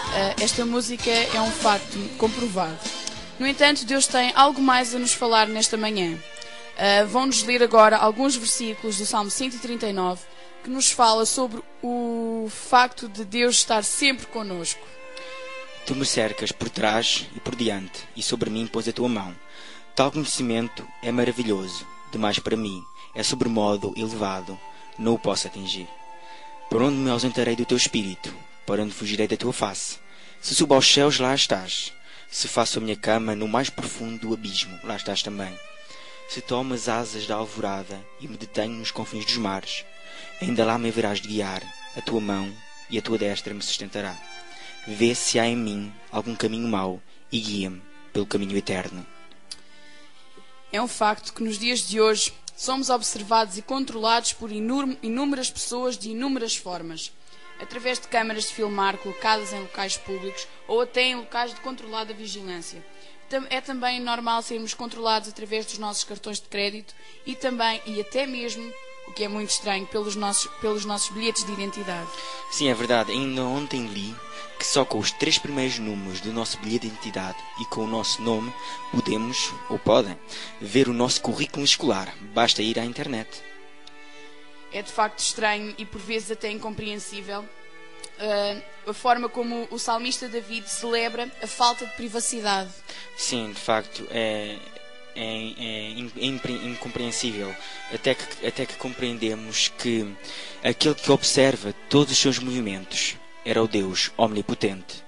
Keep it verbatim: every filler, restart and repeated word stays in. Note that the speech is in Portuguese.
Uh, esta música é um facto comprovado. No entanto, Deus tem algo mais a nos falar nesta manhã. Uh, Vão-nos ler agora alguns versículos do Salmo cento e trinta e nove, que nos fala sobre o facto de Deus estar sempre connosco. Tu me cercas por trás e por diante, e sobre mim pões a tua mão. Tal conhecimento é maravilhoso, demais para mim, é sobremodo elevado, não o posso atingir. Por onde me ausentarei do teu espírito? Por onde fugirei da tua face? Se subo aos céus, lá estás. Se faço a minha cama no mais profundo do abismo, lá estás também. Se tomo as asas da alvorada e me detenho nos confins dos mares, ainda lá me haverás de guiar, a tua mão e a tua destra me sustentará. Vê se há em mim algum caminho mau e guia-me pelo caminho eterno. É um facto que nos dias de hoje somos observados e controlados por inúmeras pessoas de inúmeras formas, através de câmaras de filmar colocadas em locais públicos ou até em locais de controlada vigilância. É também normal sermos controlados através dos nossos cartões de crédito e também, e até mesmo, o que é muito estranho, pelos nossos, pelos nossos bilhetes de identidade. Sim, é verdade. Ainda ontem li que só com os três primeiros números do nosso bilhete de identidade e com o nosso nome podemos, ou podem, ver o nosso currículo escolar. Basta ir à internet. É de facto estranho e por vezes até incompreensível uh, a forma como o salmista David celebra a falta de privacidade. Sim, de facto, é, é, é incompreensível. Até que, até que compreendemos que aquele que observa todos os seus movimentos era o Deus omnipotente.